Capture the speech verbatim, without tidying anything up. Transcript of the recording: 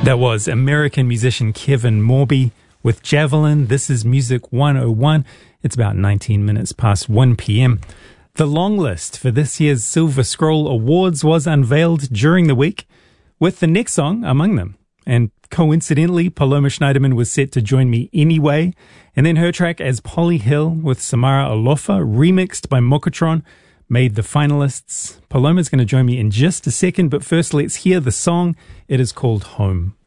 That was American musician Kevin Morby with Javelin. This is Music one oh one. It's about nineteen minutes past one p.m. The long list for this year's Silver Scroll Awards was unveiled during the week, with the next song among them. And coincidentally, Paloma Schneiderman was set to join me anyway. And then her track As Polly Hill with Samara Alofa, remixed by Mokotron, made the finalists. Paloma's going to join me in just a second, but first let's hear the song. It is called Home.